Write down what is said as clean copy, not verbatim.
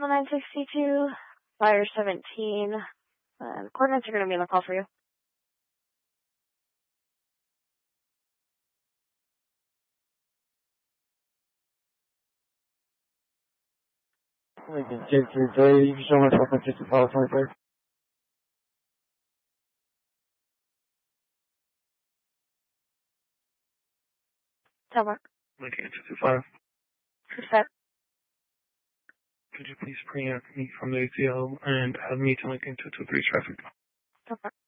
962, Fire 17. Coordinates are going to be on the call for you. Lincoln 233, you show myself on 5523. Tower. Lincoln 225. Who's that? Could you please preempt me from the ACL and have me to Lincoln 223 traffic? Tower.